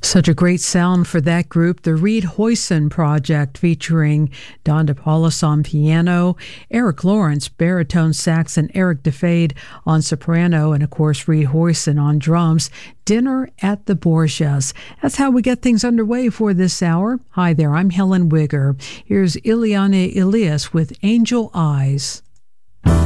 Such a great sound for that group, the Reed Hoyson Project, featuring Don DePaulis on piano, Eric Lawrence, baritone sax, and Eric DeFade on soprano, and of course Reed Hoyson on drums. Dinner at the Borgias. That's how we get things underway for this hour. Hi there, I'm Helen Wigger. Here's Ileana Elias with Angel Eyes.